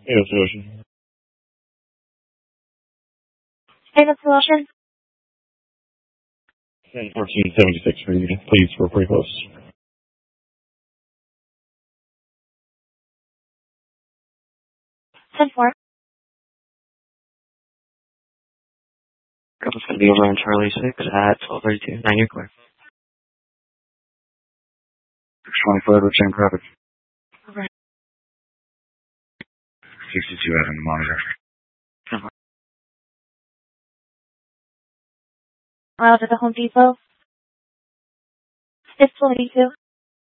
Yes, Ocean. Statement solution. 1476 for you, please, for pre-post. Ten four. It's going to be over on Charlie 6 at 12:32. 9, you're clear. 625, return traffic. Over. 62 out on the monitor. Out at the Home Depot. It's 22.